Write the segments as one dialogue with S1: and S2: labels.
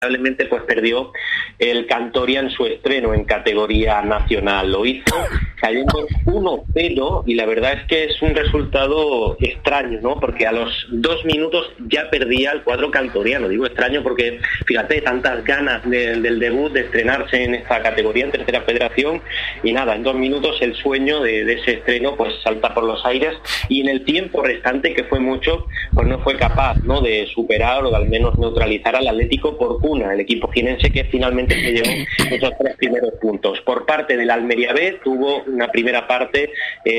S1: lamentablemente pues perdió el Cantoria en su estreno en categoría nacional. Lo hizo cayendo 1-0 y la verdad es que es un resultado extraño, ¿no? Porque a los 2 minutos ya perdía el cuadro cantoriano. Digo extraño porque, fíjate, tantas ganas del debut, de estrenarse en esta categoría en tercera federación, y nada, en 2 minutos el sueño de ese estreno pues salta por los aires, y en el tiempo restante, que fue mucho, pues no fue capaz, ¿no?, de superar o de al menos neutralizar al Atlético Porcuna, el equipo jienense, que finalmente se llevó esos 3 primeros puntos. Por parte del Almería B, tuvo una primera parte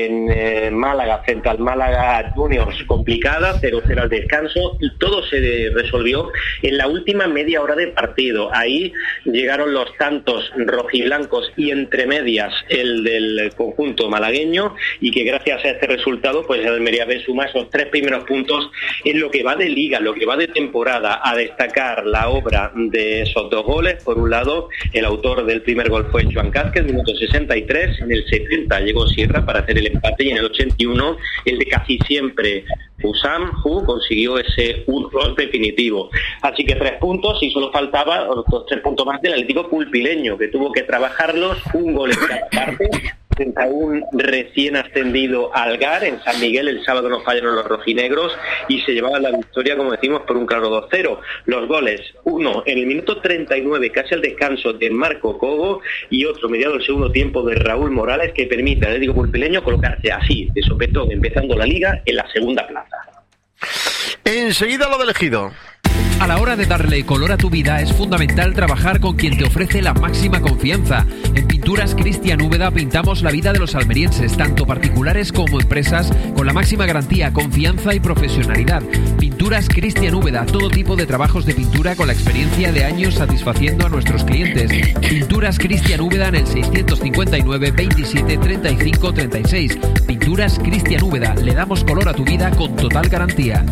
S1: en Málaga, frente al Málaga Juniors, complicada, 0-0 al descanso, y todo se resolvió en la última media hora de partido. Ahí llegaron los tantos rojiblancos y entre medias el del conjunto malagueño, y que gracias a este resultado pues el Almería B suma esos 3 primeros puntos en lo que va de liga, lo que va de temporada. A destacar la obra de esos 2 goles. Por un lado, el autor del primer gol fue Joan Cázquez, minuto 63, en el 70 llegó Sierra para hacer el empate, y en el 81 el de casi siempre Usam consiguió ese gol definitivo. Así que 3 puntos, y solo faltaba otros 3 puntos más del Atlético Pulpileño, que tuvo que trabajarlos, un gol en cada parte, frente a un recién ascendido Algar. En San Miguel el sábado no fallaron los rojinegros y se llevaban la victoria, como decimos, por un claro 2-0. Los goles, uno en el minuto 39, casi al descanso, de Marco Cogo, y otro mediado el segundo tiempo de Raúl Morales, que permite al Atlético Pulpileño colocarse así, de sopetón, empezando la liga, en la segunda plaza.
S2: Enseguida lo del Ejido.
S3: A la hora de darle color a tu vida es fundamental trabajar con quien te ofrece la máxima confianza. En Pinturas Cristian Úbeda pintamos la vida de los almerienses, tanto particulares como empresas, con la máxima garantía, confianza y profesionalidad. Pinturas Cristian Úbeda, todo tipo de trabajos de pintura con la experiencia de años satisfaciendo a nuestros clientes. Pinturas Cristian Úbeda en el 659 27 35 36. Pinturas Cristian Úbeda, le damos color a tu vida con total garantía.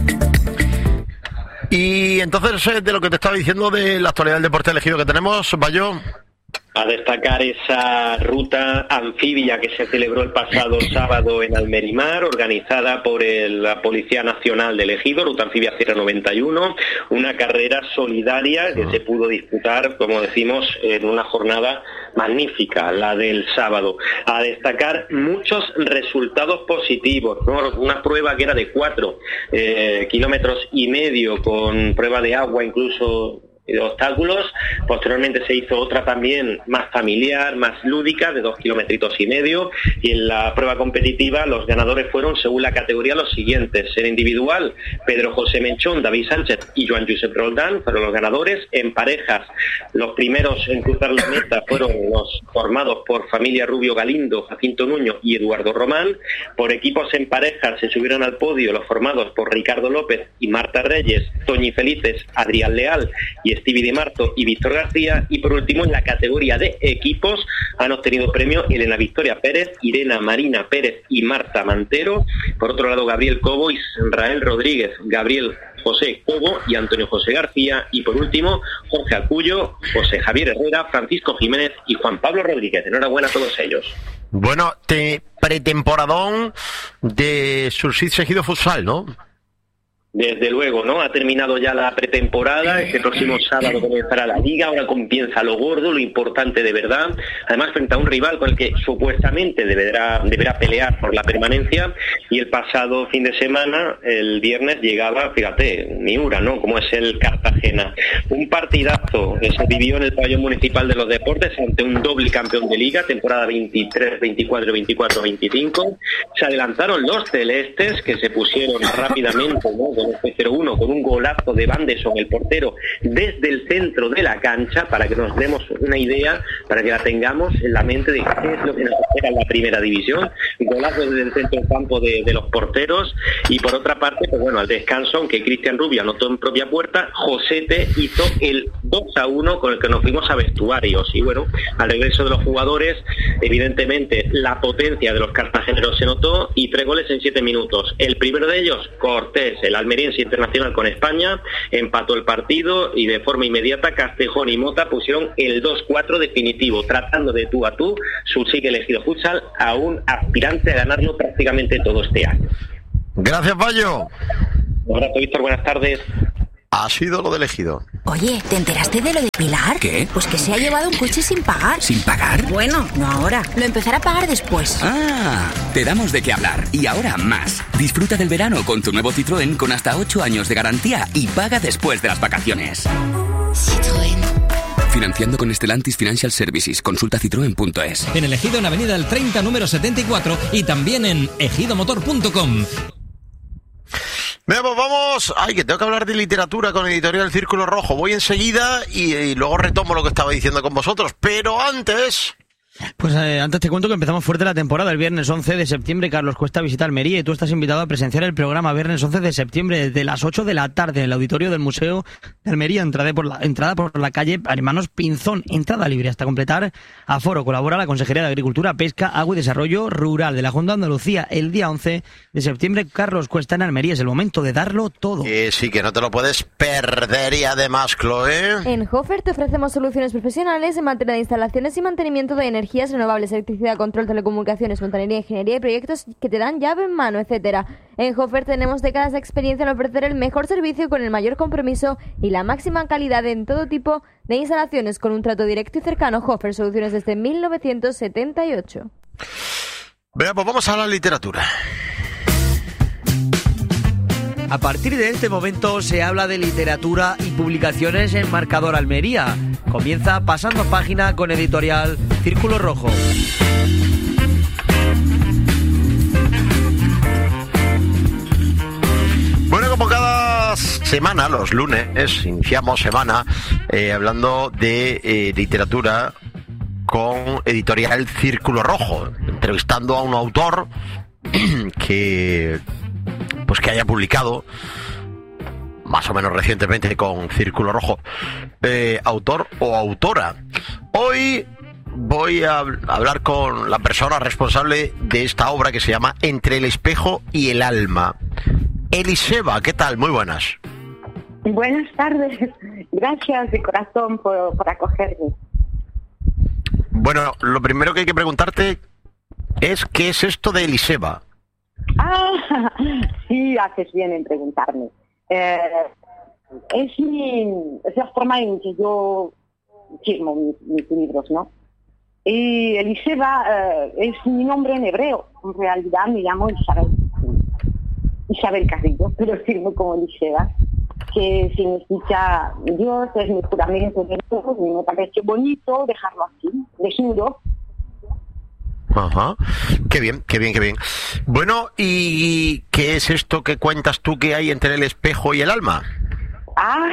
S2: Y entonces, de lo que te estaba diciendo de la actualidad del deporte elegido que tenemos, Bayo.
S1: A destacar esa ruta anfibia que se celebró el pasado sábado en Almerimar, organizada por la Policía Nacional del Ejido, ruta anfibia Sierra 91, una carrera solidaria que se pudo disputar, como decimos, en una jornada magnífica, la del sábado. A destacar muchos resultados positivos, ¿no? Una prueba que era de 4 kilómetros y medio, con prueba de agua incluso, de obstáculos. Posteriormente se hizo otra también más familiar, más lúdica, de 2 kilómetros y medio, y en la prueba competitiva los ganadores fueron, según la categoría, los siguientes. En individual, Pedro José Menchón, David Sánchez y Joan Josep Roldán fueron los ganadores. En parejas, los primeros en cruzar la meta fueron los formados por Familia Rubio Galindo, Jacinto Nuño y Eduardo Román. Por equipos en parejas se subieron al podio los formados por Ricardo López y Marta Reyes, Toñi Felices, Adrián Leal y Stevie Di Marto y Víctor García. Y por último, en la categoría de equipos, han obtenido premio Elena Victoria Pérez, Irena Marina Pérez y Marta Mantero. Por otro lado, Gabriel Cobo, Israel Rodríguez, Gabriel José Cobo y Antonio José García. Y por último, Jorge Acuyo, José Javier Herrera, Francisco Jiménez y Juan Pablo Rodríguez. Enhorabuena a todos ellos.
S2: Bueno, pretemporadón de Sursit Ejido Futsal, ¿no?
S1: Desde luego, ¿no? Ha terminado ya la pretemporada, este próximo sábado comenzará la liga, ahora comienza lo gordo, lo importante de verdad, además frente a un rival con el que supuestamente deberá pelear por la permanencia. Y el pasado fin de semana, el viernes, llegaba, fíjate, Miura, ¿no?, como es el Cartagena. Un partidazo que se vivió en el pabellón municipal de los deportes ante un doble campeón de liga, temporada 23, 24, 24, 25. Se adelantaron los celestes, que se pusieron rápidamente, ¿no?, con este 0-1, con un golazo de Banderson, el portero, desde el centro de la cancha, para que nos demos una idea, para que la tengamos en la mente de qué es lo que nos espera en la primera división. Golazo desde el centro del campo de los porteros. Y por otra parte, pues bueno, al descanso, aunque Cristian Rubio anotó en propia puerta, Josete hizo el 2-1 con el que nos fuimos a vestuarios. Y bueno, al regreso de los jugadores, evidentemente la potencia de los cartageneros se notó, y 3 goles en 7 minutos. El primero de ellos, Cortés, el almeriense internacional con España, empató el partido, y de forma inmediata Castejón y Mota pusieron el 2-4 definitivo, tratando de tú a tú Sursit Ejido Futsal, a un aspirante a ganarlo prácticamente todo este año.
S2: Gracias, Bayo.
S1: Un abrazo, Víctor, buenas tardes.
S2: Ha sido lo de elegido.
S4: Oye, ¿te enteraste de lo de Pilar?
S5: ¿Qué?
S4: Pues que se ha llevado un coche sin pagar.
S5: ¿Sin pagar?
S4: Bueno, no ahora. Lo empezará a pagar después.
S5: Ah, te damos de qué hablar. Y ahora más. Disfruta del verano con tu nuevo Citroën con hasta 8 años de garantía y paga después de las vacaciones.
S4: Citroën.
S5: Financiando con Stellantis Financial Services. Consulta citroen.es.
S6: En el Ejido, en Avenida del 30, número 74, y también en ejidomotor.com.
S2: Venga, pues vamos. Ay, que tengo que hablar de literatura con Editorial Círculo Rojo. Voy enseguida y luego retomo lo que estaba diciendo con vosotros. Pero antes...
S7: Pues antes te cuento que empezamos fuerte la temporada. El viernes 11 de septiembre Carlos Cuesta visita Almería y tú estás invitado a presenciar el programa viernes 11 de septiembre desde las 8 de la tarde en el auditorio del Museo de Almería. Entrada por la calle Hermanos Pinzón. Entrada libre hasta completar aforo. Colabora la Consejería de Agricultura, Pesca, Agua y Desarrollo Rural de la Junta de Andalucía. El día 11 de septiembre Carlos Cuesta en Almería. Es el momento de darlo todo.
S2: Sí, que no te lo puedes perder. Y además, Chloe...
S8: En Hofer te ofrecemos soluciones profesionales en materia de instalaciones y mantenimiento de energías renovables, electricidad, control, telecomunicaciones, fontanería, ingeniería y proyectos que te dan llave en mano, etcétera. En Hofer tenemos décadas de experiencia en ofrecer el mejor servicio con el mayor compromiso y la máxima calidad en todo tipo de instalaciones con un trato directo y cercano. Hofer, soluciones desde 1978.
S2: Venga, pues vamos a la literatura.
S7: A partir de este momento se habla de literatura y publicaciones en Marcador Almería. Comienza Pasando Página con Editorial Círculo Rojo.
S2: Bueno, como cada semana, los lunes, iniciamos semana hablando de literatura con Editorial Círculo Rojo, entrevistando a un autor que haya publicado más o menos recientemente con Círculo Rojo, autor o autora. Hoy voy a hablar con la persona responsable de esta obra que se llama Entre el espejo y el alma. Eliseba, ¿qué tal? Muy buenas.
S9: Buenas tardes. Gracias de corazón por acogerme.
S2: Bueno, lo primero que hay que preguntarte es ¿qué es esto de Eliseba?
S9: Ah, sí, haces bien en preguntarme. Es la forma en que yo firmo mis libros, ¿no? Y Eliseba es mi nombre en hebreo. En realidad me llamo Isabel Carrillo, pero firmo como Eliseba, que significa Dios es mi juramento de Dios, y me parece bonito dejarlo así, desnudo.
S2: Ajá, qué bien. Bueno, ¿y qué es esto que cuentas tú que hay entre el espejo y el alma?
S9: Ah,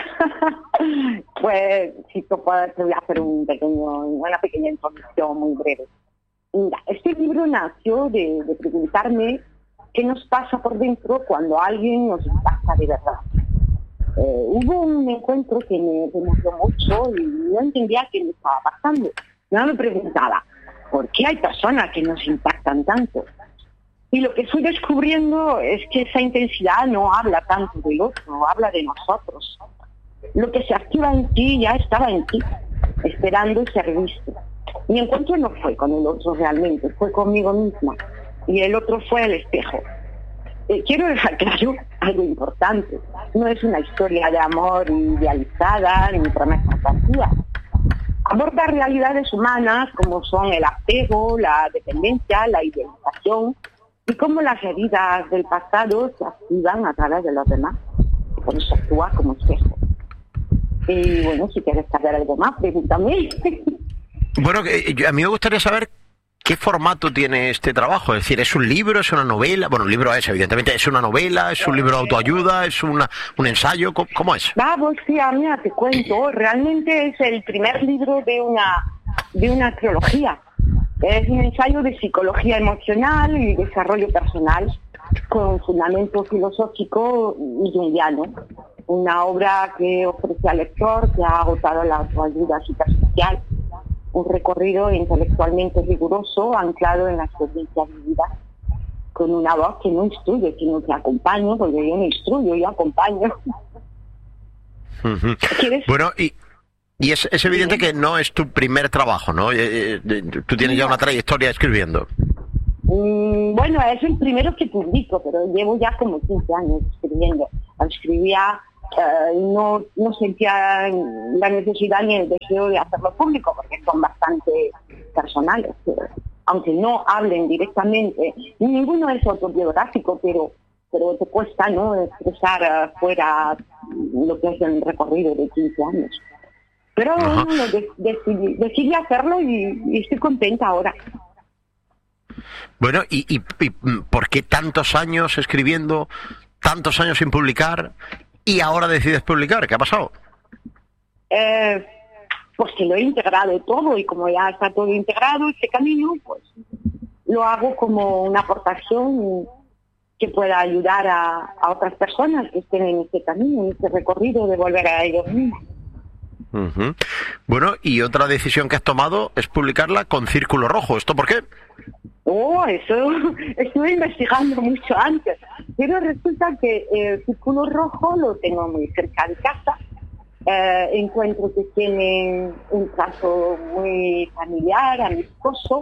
S9: pues sí, te voy a hacer una pequeña introducción muy breve. Mira, este libro nació de preguntarme qué nos pasa por dentro cuando alguien nos impacta de verdad. Hubo un encuentro que me emocionó mucho y no entendía qué me estaba pasando. No me preguntaba, ¿por qué hay personas que nos impactan tanto? Y lo que fui descubriendo es que esa intensidad no habla tanto del otro, habla de nosotros. Lo que se activa en ti ya estaba en ti, esperando ser visto. Mi encuentro no fue con el otro realmente, fue conmigo misma. Y el otro fue el espejo. Quiero dejar claro algo importante. No es una historia de amor idealizada ni promesas vacías. Aborda realidades humanas como son el apego, la dependencia, la idealización y cómo las heridas del pasado se activan a través de los demás. Por eso actúa como espejo. Y bueno, si quieres saber algo más, pregúntame.
S2: Bueno, a mí me gustaría saber qué formato tiene este trabajo. Es decir, ¿es un libro, es una novela? Bueno, un libro es, evidentemente, ¿es una novela, es un libro de autoayuda, es un ensayo? ¿Cómo es?
S9: Vamos, sí, mira, te cuento. Realmente es el primer libro de una trilogía. Es un ensayo de psicología emocional y desarrollo personal con fundamento filosófico y junguiano. Una obra que ofrece al lector que ha agotado la autoayuda superficial. Un recorrido intelectualmente riguroso, anclado en la experiencia vivida, con una voz que no instruye, sino que acompaña, porque yo no instruyo, yo acompaño.
S2: Uh-huh. Bueno, y es evidente que no es tu primer trabajo, ¿no? Tú tienes ya una trayectoria escribiendo.
S9: Bueno, es el primero que publico, pero llevo ya como 15 años escribiendo. Escribía no sentía la necesidad ni el deseo de hacerlo público, porque son bastante personales, aunque no hablen directamente, ninguno es autobiográfico, pero te cuesta, ¿no?, expresar fuera lo que es el recorrido de 15 años. Pero bueno, decidí hacerlo y estoy contenta ahora.
S2: Bueno, ¿y por qué tantos años escribiendo, tantos años sin publicar, y ahora decides publicar? ¿Qué ha pasado?
S9: Pues que lo he integrado todo, y como ya está todo integrado, este camino, pues lo hago como una aportación que pueda ayudar a otras personas que estén en este camino, en este recorrido de volver a ellos mismos.
S2: Uh-huh. Bueno, y otra decisión que has tomado es publicarla con Círculo Rojo. ¿Esto por qué?
S9: Eso estuve investigando mucho antes, pero resulta que el Círculo Rojo lo tengo muy cerca de casa. Encuentro que tienen un trato muy familiar, amistoso.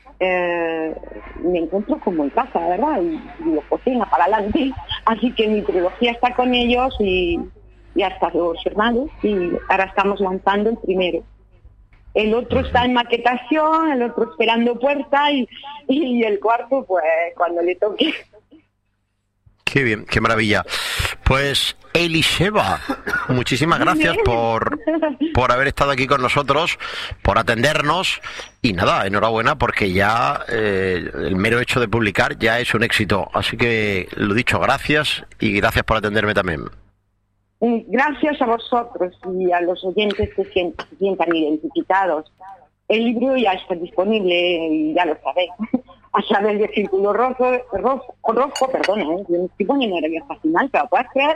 S9: Me encuentro como en casa, ¿verdad? Y digo, pues venga, para adelante. Así que mi trilogía está con ellos y ya está firmado, y ahora estamos lanzando el primero. El otro está en maquetación, el otro esperando puerta y el cuarto, pues cuando le toque.
S2: Qué bien, qué maravilla. Pues Elisheva, muchísimas gracias por haber estado aquí con nosotros, por atendernos, y nada, enhorabuena, porque ya el mero hecho de publicar ya es un éxito. Así que, lo dicho, gracias, y gracias por atenderme también.
S9: Gracias a vosotros y a los oyentes que se sientan identificados. El libro ya está disponible, y ya lo sabéis, a través de Círculo Rojo, perdona, yo me estoy poniendo nerviosa al final, pero puedes creer.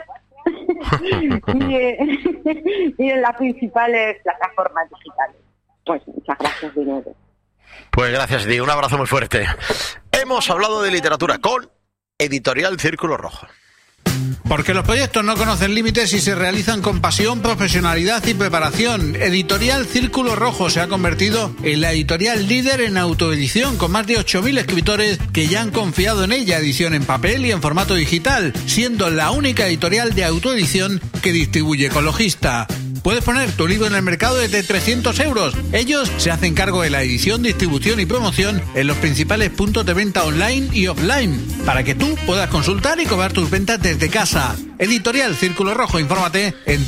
S9: y en las principales plataformas digitales. Pues muchas gracias de nuevo.
S2: Pues gracias a ti, un abrazo muy fuerte. Hemos hablado de literatura con Editorial Círculo Rojo.
S10: Porque los proyectos no conocen límites y se realizan con pasión, profesionalidad y preparación. Editorial Círculo Rojo se ha convertido en la editorial líder en autoedición, con más de 8.000 escritores que ya han confiado en ella, edición en papel y en formato digital, siendo la única editorial de autoedición que distribuye Ecologista. Puedes poner tu libro en el mercado desde 300 euros. Ellos se hacen cargo de la edición, distribución y promoción en los principales puntos de venta online y offline, para que tú puedas consultar y cobrar tus ventas desde casa. Editorial Círculo Rojo, infórmate en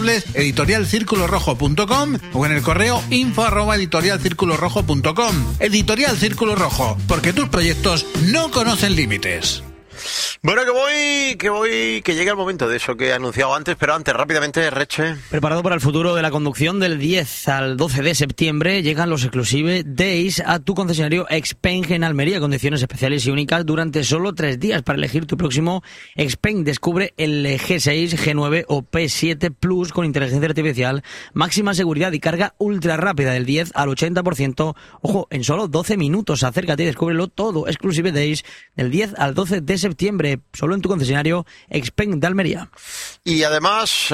S10: www.editorialcirculorrojo.com o en el correo info@editorialcirculorrojo.com. Editorial Círculo Rojo, porque tus proyectos no conocen límites.
S2: Bueno, que llega el momento de eso que he anunciado antes, pero antes, rápidamente, Reche.
S7: Preparado para el futuro de la conducción, del 10 al 12 de septiembre llegan los Exclusive Days a tu concesionario Xpeng en Almería, condiciones especiales y únicas durante solo 3 días. Para elegir tu próximo Xpeng, descubre el G6, G9 o P7 Plus con inteligencia artificial, máxima seguridad y carga ultra rápida del 10 al 80%. Ojo, en solo 12 minutos. Acércate y descúbrelo todo. Exclusive Days del 10 al 12 de septiembre, solo en tu concesionario Xpeng de Almería.
S2: Y además,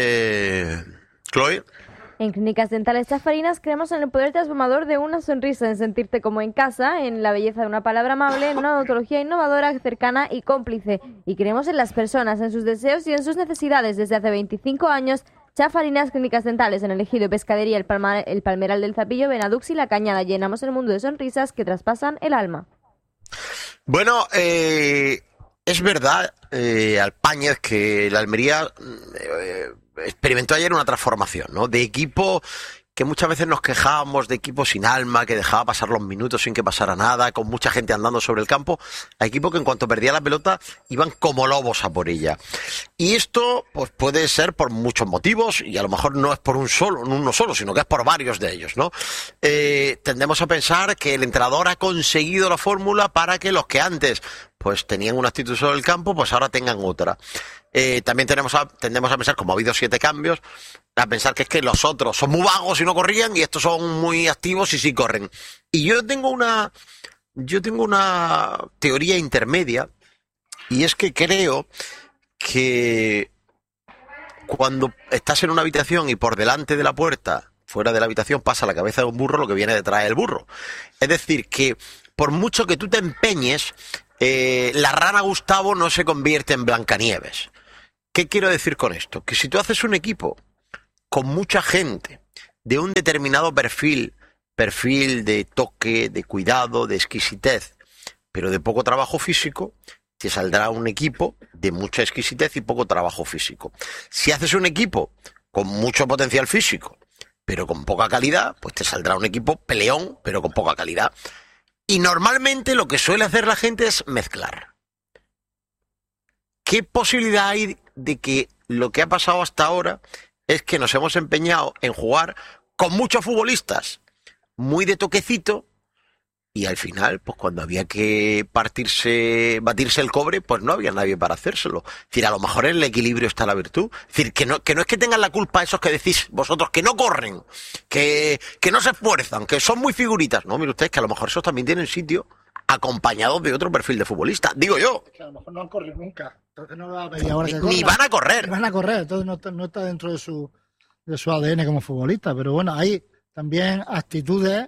S2: Chloe.
S8: En Clínicas Dentales Chafarinas creemos en el poder transformador de una sonrisa, en sentirte como en casa, en la belleza de una palabra amable, en una odontología innovadora, cercana y cómplice. Y creemos en las personas, en sus deseos y en sus necesidades. Desde hace 25 años, Chafarinas Clínicas Dentales en el Ejido y Pescadería, el Palmeral del Zapillo, Benadux y La Cañada. Llenamos el mundo de sonrisas que traspasan el alma.
S2: Bueno, es verdad, Alpáñez, que la Almería experimentó ayer una transformación, ¿no? De equipo que muchas veces nos quejábamos de equipo sin alma, que dejaba pasar los minutos sin que pasara nada, con mucha gente andando sobre el campo, a equipo que en cuanto perdía la pelota iban como lobos a por ella. Y esto pues puede ser por muchos motivos, y a lo mejor no es por uno solo, sino que es por varios de ellos, ¿no? Tendemos a pensar que el entrenador ha conseguido la fórmula para que los que antes pues tenían una actitud sobre el campo, pues ahora tengan otra. También tendemos a pensar, como ha habido 7 cambios, a pensar que es que los otros son muy vagos y no corrían, y estos son muy activos y sí corren. Y yo tengo una teoría intermedia, y es que creo que cuando estás en una habitación y por delante de la puerta, fuera de la habitación, pasa la cabeza de un burro, lo que viene detrás del burro. Es decir, que por mucho que tú te empeñes, la rana Gustavo no se convierte en Blancanieves. ¿Qué quiero decir con esto? Que si tú haces un equipo con mucha gente de un determinado perfil de toque, de cuidado, de exquisitez, pero de poco trabajo físico, te saldrá un equipo de mucha exquisitez y poco trabajo físico. Si haces un equipo con mucho potencial físico, pero con poca calidad, pues te saldrá un equipo peleón, pero con poca calidad. Y normalmente lo que suele hacer la gente es mezclar. ¿Qué posibilidad hay de que lo que ha pasado hasta ahora es que nos hemos empeñado en jugar con muchos futbolistas muy de toquecito y al final, pues cuando había que batirse el cobre, pues no había nadie para hacérselo? Es decir, a lo mejor en el equilibrio está la virtud. Es decir, que no es que tengan la culpa esos que decís vosotros, que no corren, que no se esfuerzan, que son muy figuritas. No, mire ustedes, que a lo mejor esos también tienen sitio acompañados de otro perfil de futbolista. Digo yo.
S11: Que a lo mejor no han corrido nunca. Entonces no le va a pedir ahora que
S2: ni van a correr.
S11: Ni van a correr. Entonces no está dentro de su ADN como futbolista. Pero bueno, hay también actitudes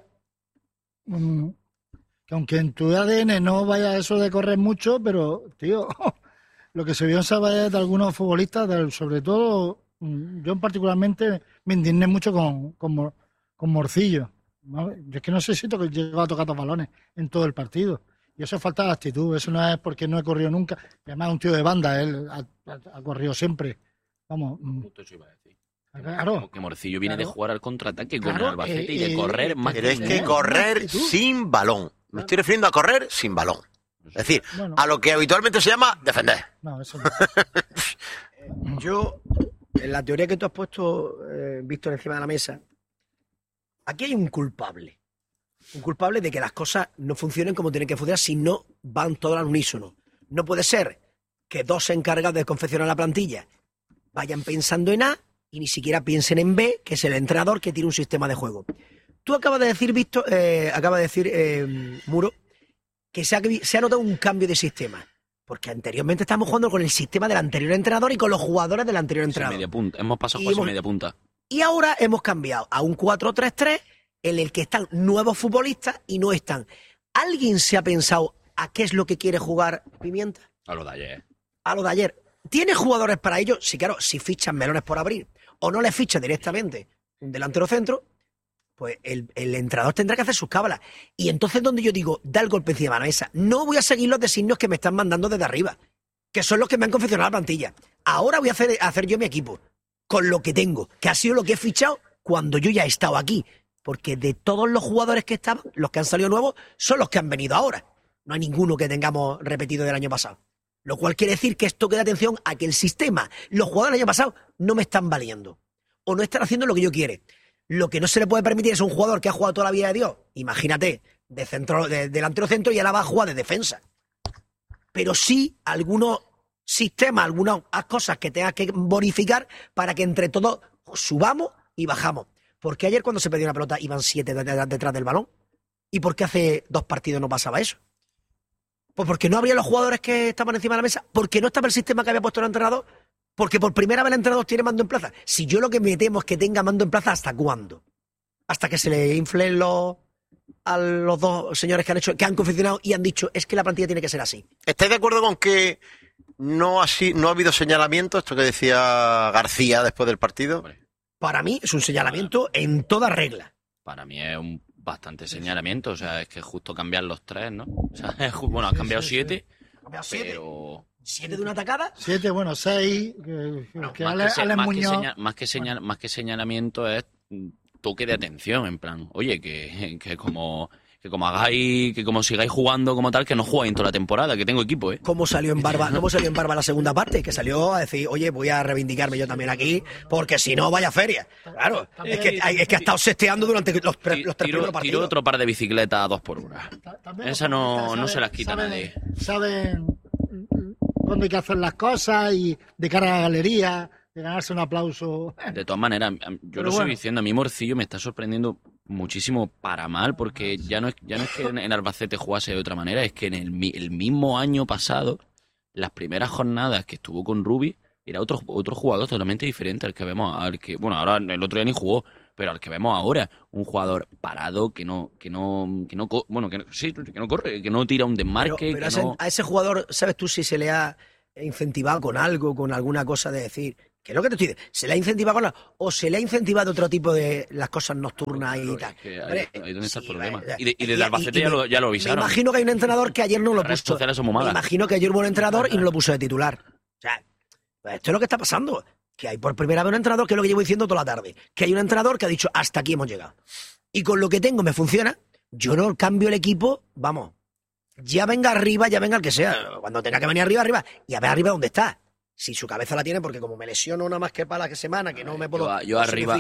S11: que aunque en tu ADN no vaya eso de correr mucho, pero, tío, lo que se vio en Sabadell de algunos futbolistas, sobre todo, yo particularmente me indigné mucho con Morcillo. ¿No? Yo es que no sé si llegó a tocar dos balones en todo el partido. Y eso es falta de actitud, eso no es porque no he corrido nunca. Y además es un tío de banda, él ha corrido siempre. Vamos.
S12: Justo eso iba a decir.
S11: Claro.
S12: Que Morcillo viene de jugar al contraataque con el Albacete y de correr más
S2: pero es que correr sin balón. Me estoy refiriendo a correr sin balón. Es decir, a lo que habitualmente se llama defender.
S11: No, eso
S13: no. Yo, en la teoría que tú has puesto, Víctor, encima de la mesa, aquí hay un culpable. Un culpable de que las cosas no funcionen como tienen que funcionar si no van todas al unísono. No puede ser que dos encargados de confeccionar la plantilla vayan pensando en A y ni siquiera piensen en B, que es el entrenador que tiene un sistema de juego. Tú acabas de decir, Víctor, Muro, que se ha notado un cambio de sistema. Porque anteriormente estábamos jugando con el sistema del anterior entrenador y con los jugadores del anterior entrenador.
S12: Media punta. Hemos pasado casi media punta.
S13: Y ahora hemos cambiado a un 4-3-3 en el que están nuevos futbolistas y no están. ¿Alguien se ha pensado a qué es lo que quiere jugar Pimienta?
S12: A lo de ayer.
S13: A lo de ayer. ¿Tiene jugadores para ello? Sí, claro, si fichan melones por abrir o no le fichan directamente un delantero centro, pues el entrenador tendrá que hacer sus cábalas. Y entonces donde yo digo, da el golpe encima de la mesa. No voy a seguir los designios que me están mandando desde arriba, que son los que me han confeccionado la plantilla. Ahora voy a hacer yo mi equipo, con lo que tengo, que ha sido lo que he fichado cuando yo ya he estado aquí. Porque de todos los jugadores que estaban, los que han salido nuevos, son los que han venido ahora. No hay ninguno que tengamos repetido del año pasado. Lo cual quiere decir que esto queda atención a que el sistema, los jugadores del año pasado, no me están valiendo. O no están haciendo lo que yo quiero. Lo que no se le puede permitir es un jugador que ha jugado toda la vida de Dios. Imagínate, de delantero centro y ahora va a jugar de defensa. Pero sí algunos sistemas, algunas cosas que tengas que bonificar para que entre todos subamos y bajamos. ¿Por qué ayer cuando se perdió una pelota iban 7 detrás del balón? ¿Y por qué hace 2 partidos no pasaba eso? Pues porque no habría los jugadores que estaban encima de la mesa, porque no estaba el sistema que había puesto el entrenador, porque por primera vez el entrenador tiene mando en plaza. Si yo lo que me temo es que tenga mando en plaza, ¿hasta cuándo? Hasta que se le inflen a los dos señores que han confeccionado y han dicho, es que la plantilla tiene que ser así.
S2: ¿Estáis de acuerdo con que no ha habido señalamiento, esto que decía García después del partido?
S13: Para mí es un señalamiento en toda regla.
S12: Para mí es un bastante señalamiento, o sea, es que justo cambiar los 3, ¿no? O sea, bueno, has cambiado 7, pero...
S13: 7 de una atacada.
S11: 7, bueno, 6.
S12: Más que señalamiento es toque de atención, en plan, oye, que como sigáis jugando como tal, que no jugáis en toda la temporada, que tengo equipo, ¿eh?
S13: ¿Cómo salió en barba la segunda parte? Que salió a decir, oye, voy a reivindicarme yo también aquí, porque si no, vaya feria. Claro, es que ha estado sesteando durante los 3 primeros partidos.
S12: Tiró otro par de bicicletas a 2 por 1. Esa no se las quita nadie.
S11: Saben cuándo hay que hacer las cosas y de cara a la galería, de ganarse un aplauso.
S12: De todas maneras, yo lo estoy diciendo, a mí Morcillo me está sorprendiendo muchísimo para mal, porque ya no es que en Albacete jugase de otra manera, es que en el mismo año pasado, las primeras jornadas que estuvo con Rubi, era otro jugador totalmente diferente al que vemos, ahora el otro día ni jugó, pero al que vemos ahora, un jugador parado que no corre, que no tira un desmarque.
S13: Pero a ese jugador, ¿sabes tú si se le ha incentivado con algo, con alguna cosa de decir, ¿qué es lo que te estoy diciendo? ¿Se le ha incentivado con algo? ¿O se le ha incentivado otro tipo de las cosas nocturnas y tal?
S12: Ahí donde está el problema. Y desde Albacete ya lo avisaron.
S13: Me imagino que hay un entrenador que ayer no lo
S12: Las redes
S13: puso.
S12: sociales son muy malas.
S13: Me imagino que ayer hubo un entrenador y no lo puso de titular. O sea, pues esto es lo que está pasando. Que hay por primera vez un entrenador, que es lo que llevo diciendo toda la tarde. Que hay un entrenador que ha dicho, hasta aquí hemos llegado. Y con lo que tengo me funciona. Yo no cambio el equipo, vamos. Ya venga arriba, ya venga el que sea. Cuando tenga que venir arriba. Y a ver arriba dónde está. Si su cabeza la tiene, porque como me lesiono nada más que para la semana, que no me puedo...
S12: Yo arriba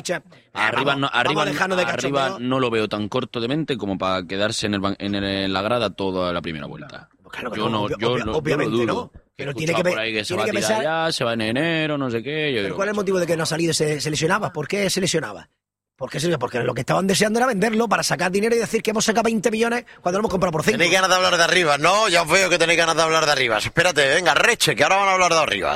S12: no lo veo tan corto de mente como para quedarse en la grada toda la primera vuelta.
S13: Claro que
S12: yo
S13: no, obviamente
S12: lo dudo.
S13: no. Pero tiene que
S12: por ahí que se va a tirar ya, se va en enero, no sé qué.
S13: ¿Pero cuál es el motivo de que no ha salido? ¿Se lesionaba? ¿Por qué se lesionaba? Porque lo que estaban deseando era venderlo para sacar dinero y decir que hemos sacado 20 millones cuando lo hemos comprado por 5.
S2: Tenéis ganas de hablar de arriba, ¿no? Ya os veo que tenéis ganas de hablar de arriba. Espérate, venga, Reche, que ahora van a hablar de arriba.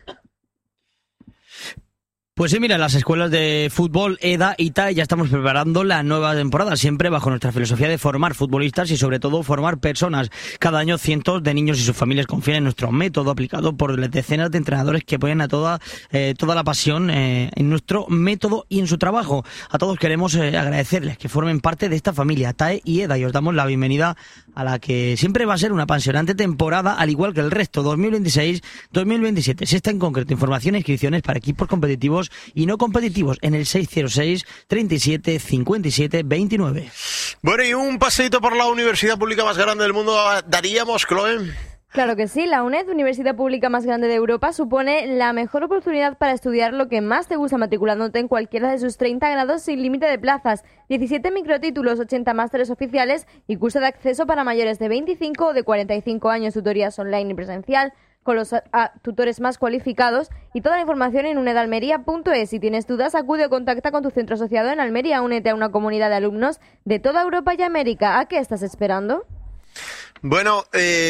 S7: Pues sí, mira, en las escuelas de fútbol EDA y TAE ya estamos preparando la nueva temporada, siempre bajo nuestra filosofía de formar futbolistas y sobre todo formar personas. Cada año cientos de niños y sus familias confían en nuestro método aplicado por decenas de entrenadores que ponen a toda la pasión en nuestro método y en su trabajo. A todos queremos agradecerles que formen parte de esta familia TAE y EDA y os damos la bienvenida a la que siempre va a ser una apasionante temporada, al igual que el resto, 2026-2027. Si está en concreto información e inscripciones para equipos competitivos y no competitivos en el 606 37 57 29.
S2: Bueno, y un paseíto por la universidad pública más grande del mundo daríamos, Chloe.
S8: Claro que sí, la UNED, Universidad Pública más grande de Europa, supone la mejor oportunidad para estudiar lo que más te gusta matriculándote en cualquiera de sus 30 grados sin límite de plazas, 17 microtítulos, 80 másteres oficiales y curso de acceso para mayores de 25 o de 45 años, tutorías online y presencial, con los tutores más cualificados y toda la información en unedalmería.es. Si tienes dudas, acude o contacta con tu centro asociado en Almería. Únete a una comunidad de alumnos de toda Europa y América. ¿A qué estás esperando?
S2: Bueno,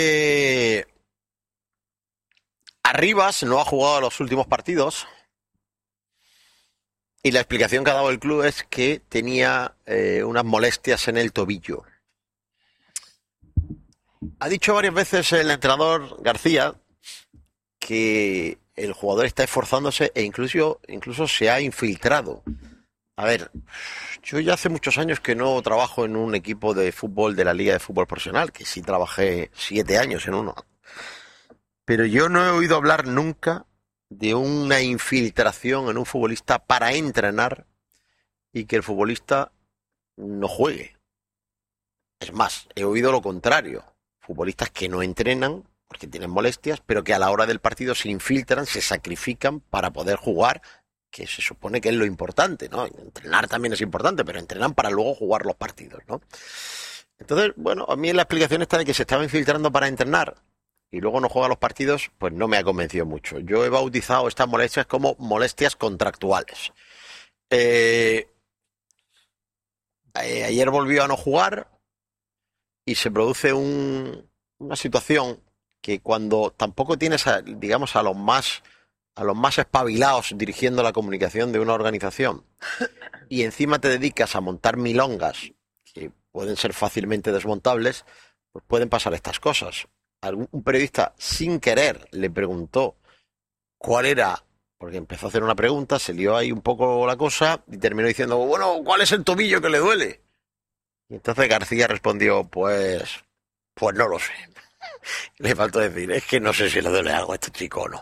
S2: Arribas no ha jugado los últimos partidos y la explicación que ha dado el club es que tenía unas molestias en el tobillo. Ha dicho varias veces el entrenador García que el jugador está esforzándose e incluso se ha infiltrado. A ver, yo ya hace muchos años que no trabajo en un equipo de fútbol de la Liga de Fútbol Profesional, que sí trabajé 7 años en uno. Pero yo no he oído hablar nunca de una infiltración en un futbolista para entrenar y que el futbolista no juegue. Es más, he oído lo contrario. Futbolistas que no entrenan porque tienen molestias, pero que a la hora del partido se infiltran, se sacrifican para poder jugar, que se supone que es lo importante, ¿no? Entrenar también es importante, pero entrenan para luego jugar los partidos, ¿no? Entonces, bueno, a mí la explicación esta de que se estaba infiltrando para entrenar y luego no juega los partidos, pues no me ha convencido mucho. Yo he bautizado estas molestias como molestias contractuales. Ayer volvió a no jugar y se produce una situación que cuando tampoco tienes, digamos, a los más espabilados dirigiendo la comunicación de una organización y encima te dedicas a montar milongas que pueden ser fácilmente desmontables, pues pueden pasar estas cosas. Un periodista sin querer le preguntó cuál era, porque empezó a hacer una pregunta, se lió ahí un poco la cosa y terminó diciendo, bueno, ¿cuál es el tobillo que le duele? Y entonces García respondió, pues no lo sé. Le faltó decir, es que no sé si le duele algo a este chico o no.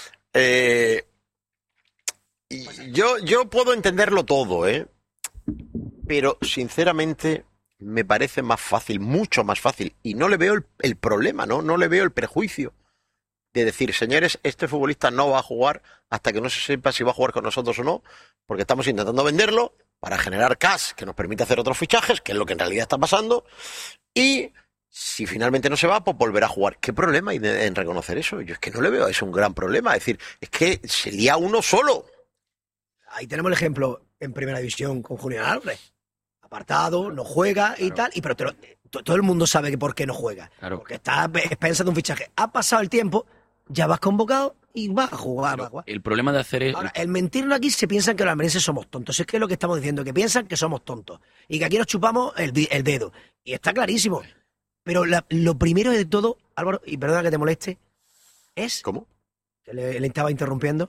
S2: Yo puedo entenderlo todo, pero sinceramente me parece más fácil, mucho más fácil, y no le veo el problema, no le veo el prejuicio de decir, señores, este futbolista no va a jugar hasta que no se sepa si va a jugar con nosotros o no, porque estamos intentando venderlo para generar cash que nos permite hacer otros fichajes, que es lo que en realidad está pasando, y si finalmente no se va, pues volverá a jugar. ¿Qué problema hay en reconocer eso? Yo es que no le veo, es un gran problema. Es decir, es que se lía uno solo.
S13: Ahí tenemos el ejemplo en Primera División con Julián Álvarez. Apartado, no juega y tal, pero todo el mundo sabe que por qué no juega.
S12: Claro.
S13: Porque está pensando un fichaje. Ha pasado el tiempo, ya vas convocado y vas a jugar.
S12: El problema de hacer es...
S13: Ahora, el mentirnos aquí se piensan que los almerienses somos tontos. Es que es lo que estamos diciendo, que piensan que somos tontos. Y que aquí nos chupamos el dedo. Y está clarísimo. Pero lo primero de todo, Álvaro, y perdona que te moleste, es...
S2: ¿Cómo?
S13: Le estaba interrumpiendo.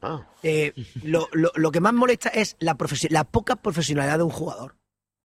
S13: Lo que más molesta es la poca profesionalidad de un jugador.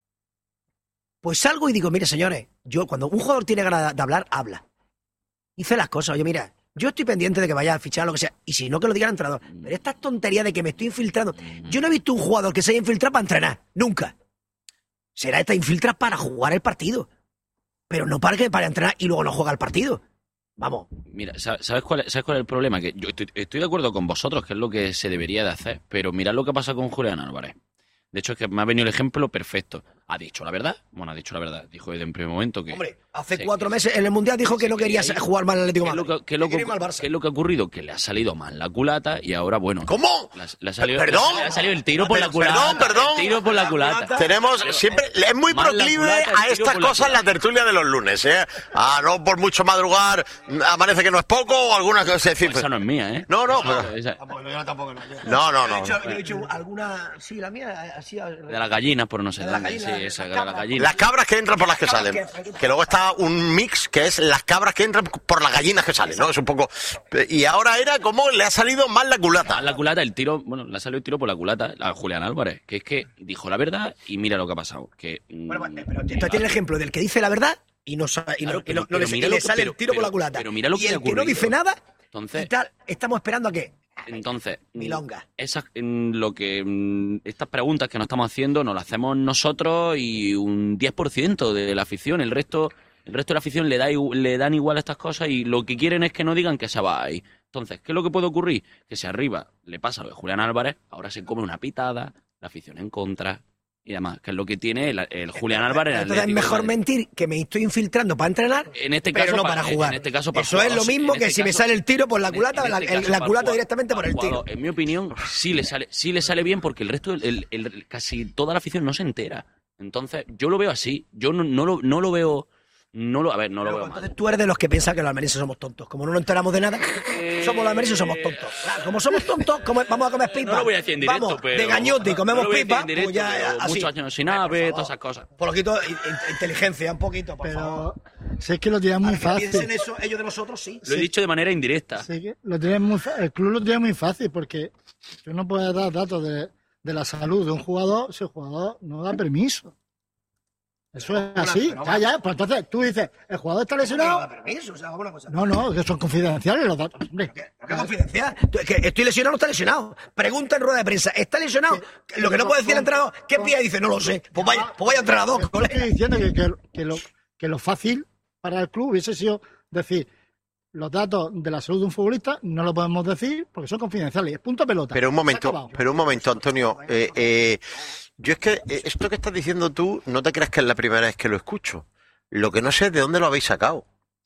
S13: Pues salgo y digo, mire, señores, yo cuando un jugador tiene ganas de hablar, habla. Dice las cosas. Oye, mira, yo estoy pendiente de que vaya a fichar lo que sea. Y si no, que lo diga el entrenador. Pero esta tontería de que me estoy infiltrando. Yo no he visto un jugador que se haya infiltrado para entrenar. Nunca. Será esta infiltra para jugar el partido. Pero no para entrenar y luego no juega el partido. Vamos.
S12: Mira, ¿sabes cuál es el problema? Que yo estoy de acuerdo con vosotros, que es lo que se debería de hacer, pero mirad lo que pasa con Julián Álvarez. De hecho, es que me ha venido el ejemplo perfecto. ¿Ha dicho la verdad? Bueno, ha dicho la verdad. Dijo desde un primer momento que...
S13: Hombre, hace 4 meses en el Mundial dijo que no quería jugar mal al Atlético de Madrid.
S12: ¿Qué es lo que ha ocurrido? Que le ha salido mal la culata y ahora, bueno...
S2: ¿Cómo?
S12: Le ha salido,
S2: ¿Perdón?
S12: Le ha salido el tiro por la culata.
S2: Perdón.
S12: El tiro por la culata.
S2: Tenemos siempre... Es muy proclive a estas cosas en la tertulia de los lunes, ¿eh? No por mucho madrugar, amanece que no es poco o alguna cosa...
S12: Esa no es mía, ¿eh?
S2: No.
S13: Tampoco.
S2: No.
S13: Yo he dicho alguna... Sí, la mía... Así,
S12: de las gallinas, por no sé dónde. Sí, esa de las gallinas.
S2: Las cabras que entran por las que salen. Que luego está un mix que es las cabras que entran por las gallinas que salen, ¿no? Es un poco... Y ahora era como le ha salido mal la culata.
S12: Mal la culata, el tiro... Bueno, le ha salido el tiro por la culata a Julián Álvarez, que es que dijo la verdad y mira lo que ha pasado. Que,
S13: pero esto tiene el ejemplo del que dice la verdad y no le sale el tiro por la culata.
S12: Pero mira lo que
S13: y el que no dice nada,
S12: entonces,
S13: y tal, estamos esperando a qué.
S12: Entonces,
S13: milonga.
S12: Estas preguntas que nos estamos haciendo nos las hacemos nosotros y un 10% de la afición. El resto de la afición le dan igual a estas cosas y lo que quieren es que no digan que se va ahí. Entonces, ¿qué es lo que puede ocurrir? Que si arriba le pasa lo de Julián Álvarez, ahora se come una pitada, la afición en contra y demás, que es lo que tiene el Julián Álvarez.
S13: Entonces es mejor mentir que me estoy infiltrando para entrenar, pero no para jugar.
S12: En este caso,
S13: eso es lo mismo que si me sale el tiro por la culata, la culata directamente por el tiro.
S12: En mi opinión, sí le sale bien porque el resto, casi toda la afición no se entera. Entonces, yo lo veo así. Yo no lo veo... No lo veo
S13: entonces
S12: mal.
S13: Tú eres de los que piensan que los almerienses somos tontos. Como no nos enteramos de nada, somos los almerienses, somos tontos. Claro, como somos tontos, vamos a comer pipa.
S12: No lo voy a decir en directo,
S13: vamos,
S12: pero...
S13: de gañote y comemos pipa,
S12: pues ya, muchos años sin ave, todas esas cosas.
S13: Por poquito, inteligencia, un poquito, por favor.
S11: Si es que lo tienen muy fácil.
S13: Piensen eso ellos de nosotros, sí.
S12: Lo he dicho de manera indirecta.
S11: Sí, que el club lo tiene muy fácil porque tú no puedes dar datos de la salud de un jugador si el jugador no da permiso. Eso es así. Ya. Pues entonces tú dices, el jugador está lesionado. No, que son confidenciales los datos.
S13: ¿Qué confidencial? Que estoy lesionado, no está lesionado. Pregunta en rueda de prensa, ¿está lesionado? Lo que no puede decir el entrenador, ¿qué pide? Dice, no lo sé. Pues vaya entrenador.
S11: Estoy diciendo que lo fácil para el club hubiese sido decir, los datos de la salud de un futbolista no lo podemos decir porque son confidenciales. Es punto pelota.
S2: Pero un momento, Antonio. Yo es que esto que estás diciendo tú, no te creas que es la primera vez que lo escucho. Lo que no sé es de dónde lo habéis sacado.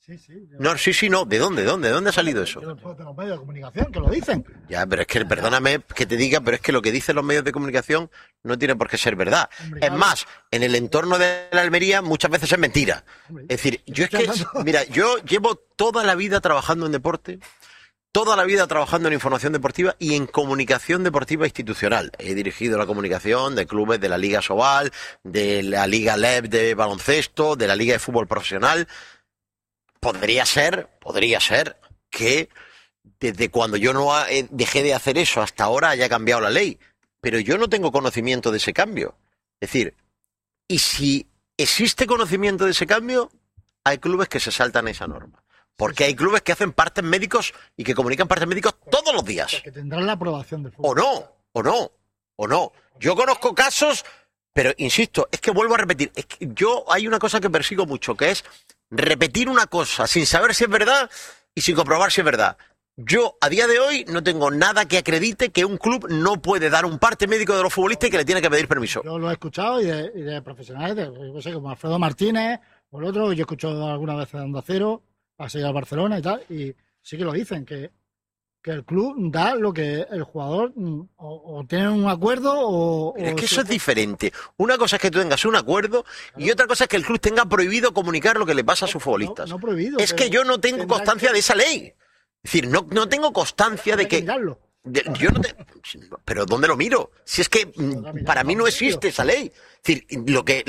S2: No. ¿De dónde ha salido eso?
S11: De los medios de comunicación, que lo dicen.
S2: Ya, pero es que, perdóname que te diga, pero es que lo que dicen los medios de comunicación no tiene por qué ser verdad. Es más, en el entorno de la Almería muchas veces es mentira. Es decir, yo llevo toda la vida trabajando en deporte, toda la vida trabajando en información deportiva y en comunicación deportiva institucional. He dirigido la comunicación de clubes de la Liga Sobal, de la Liga LEB de baloncesto, de la Liga de fútbol profesional. Podría ser que desde cuando yo no dejé de hacer eso hasta ahora haya cambiado la ley. Pero yo no tengo conocimiento de ese cambio. Es decir, y si existe conocimiento de ese cambio, hay clubes que se saltan esa norma. Porque hay clubes que hacen partes médicos y que comunican partes médicos todos los días.
S11: Que tendrán la aprobación del fútbol.
S2: O no. Yo conozco casos, pero insisto, es que vuelvo a repetir. Es que hay una cosa que persigo mucho, que es repetir una cosa sin saber si es verdad y sin comprobar si es verdad. Yo, a día de hoy, no tengo nada que acredite que un club no puede dar un parte médico de los futbolistas y que le tiene que pedir permiso.
S11: Yo lo he escuchado y de profesionales, como Alfredo Martínez o el otro, yo he escuchado alguna vez en Onda Cero, a seguir al Barcelona y tal, y sí que lo dicen, que el club da lo que el jugador o tiene un acuerdo o...
S2: Pero es que eso es diferente. Una cosa es que tú tengas un acuerdo y otra cosa es que el club tenga prohibido comunicar lo que le pasa a sus futbolistas.
S11: No prohibido.
S2: Es que yo no tengo constancia de esa ley. Es decir, no tengo constancia de que... Pero ¿dónde lo miro? Si es que para mí no existe esa ley. Es decir, lo que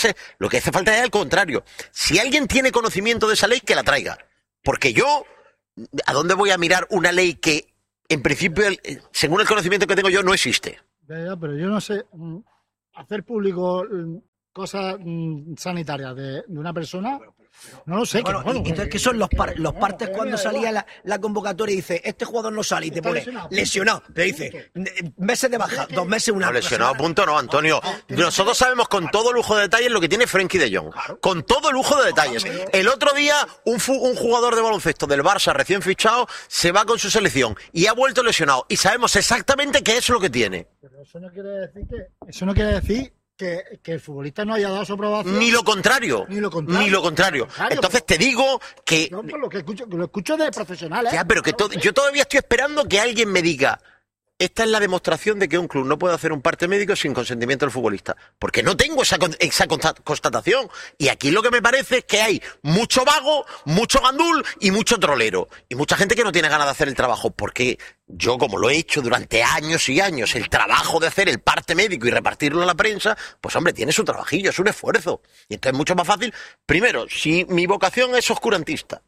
S2: hace falta es al contrario. Si alguien tiene conocimiento de esa ley, que la traiga. Porque yo ¿a dónde voy a mirar una ley que, en principio, según el conocimiento que tengo yo, no existe?
S11: Ya, pero yo no sé, hacer público cosas sanitarias de una persona, no lo sé.
S13: Bueno, entonces, ¿qué son los partes cuando salía la convocatoria y dice, este jugador no sale y te pone lesionado? Te dice, meses de baja, 2 meses, una...
S2: No, lesionado, punto no, Antonio. Nosotros sabemos con todo lujo de detalles lo que tiene Frenkie de Jong. Con todo lujo de detalles. El otro día, un jugador de baloncesto del Barça recién fichado se va con su selección y ha vuelto lesionado. Y sabemos exactamente qué es lo que tiene.
S11: Pero eso no quiere decir que el futbolista no haya dado su aprobación.
S2: Ni lo contrario. Entonces te digo que...
S11: No, por lo escucho de profesionales.
S2: Ya, pero que yo todavía estoy esperando que alguien me diga, esta es la demostración de que un club no puede hacer un parte médico sin consentimiento del futbolista. Porque no tengo esa constatación. Y aquí lo que me parece es que hay mucho vago, mucho gandul y mucho trolero. Y mucha gente que no tiene ganas de hacer el trabajo. Porque yo, como lo he hecho durante años y años, el trabajo de hacer el parte médico y repartirlo a la prensa, pues hombre, tiene su trabajillo, es un esfuerzo. Y entonces es mucho más fácil. Primero, si mi vocación es oscurantista,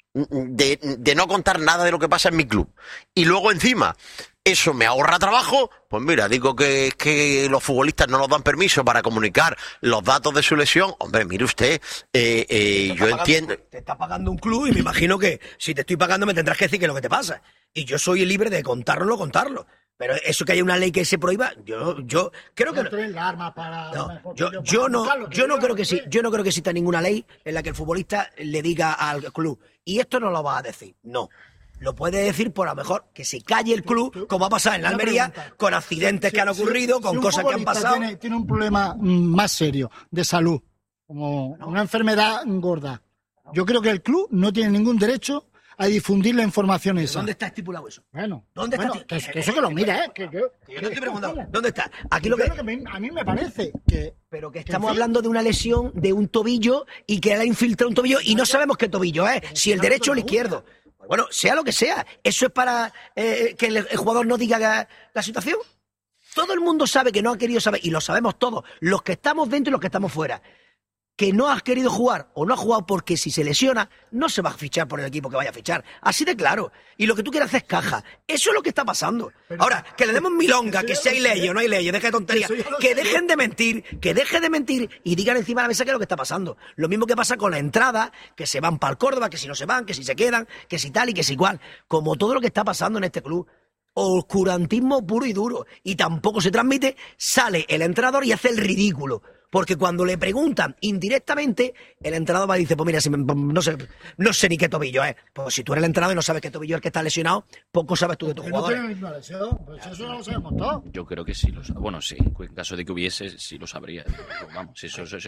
S2: de no contar nada de lo que pasa en mi club. Y luego encima... eso me ahorra trabajo, pues mira, digo que los futbolistas no nos dan permiso para comunicar los datos de su lesión. Hombre, mire usted, yo entiendo...
S13: Te está pagando un club y me imagino que si te estoy pagando me tendrás que decir qué es lo que te pasa. Y yo soy libre de contarlo. Pero eso que haya una ley que se prohíba, yo creo que no. Yo no creo que sí. Yo no creo que exista ninguna ley en la que el futbolista le diga al club, y esto no lo va a decir. No. Lo puede decir por a lo mejor que se calle el club, como ha pasado en la Almería, con accidentes que han ocurrido, con cosas que han pasado.
S11: Tiene un problema más serio de salud, como una enfermedad gorda. Yo creo que el club no tiene ningún derecho a difundir la información esa.
S13: ¿Dónde está estipulado eso?
S11: Bueno,
S13: ¿dónde está?
S11: Que eso que lo mira,
S13: yo te estoy preguntando, ¿dónde está? Aquí
S11: a mí me parece que...
S13: Pero que estamos hablando de una lesión de un tobillo y que él ha infiltrado un tobillo y no sabemos qué tobillo es, si el derecho o el izquierdo. Bueno, sea lo que sea, ¿eso es para que el jugador no diga la situación? Todo el mundo sabe que no ha querido saber, y lo sabemos todos, los que estamos dentro y los que estamos fuera, que no has querido jugar o no ha jugado porque si se lesiona, no se va a fichar por el equipo que vaya a fichar. Así de claro. Y lo que tú quieres hacer es caja. Eso es lo que está pasando. Ahora, que le demos milonga, que si hay leyes o no hay leyes, deja de tonterías, que dejen de mentir y digan encima de la mesa qué es lo que está pasando. Lo mismo que pasa con la entrada, que se van para el Córdoba, que si no se van, que si se quedan, que si tal y que si igual. Como todo lo que está pasando en este club. Oscurantismo puro y duro. Y tampoco se transmite, sale el entrenador y hace el ridículo. Porque cuando le preguntan indirectamente, el entrenador va y dice, pues mira, no sé ni qué tobillo es. Pues si tú eres el entrenador y no sabes qué tobillo es el que está lesionado, poco sabes tú de tu jugador.
S11: No tiene ninguna lesión, pues eso no lo sabemos todo.
S12: Yo creo que sí lo sabe. Bueno, sí, en caso de que hubiese, sí lo sabría. Vamos,